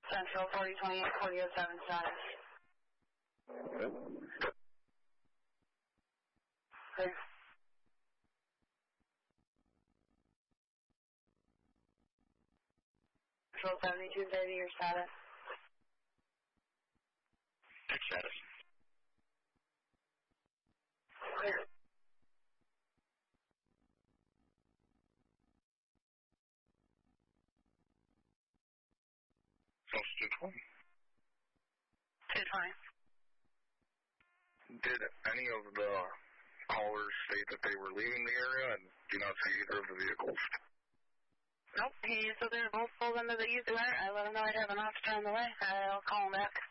Central 4028, 4007 status. Good. Clear. Central 7230, your status. Check status. Clear. Social 220. 220. Did any of the callers state that they were leaving the area and do not see either of the vehicles? Nope, he said they were both pulled into the easy way. I let him know I'd have an officer on the way. I'll call him back.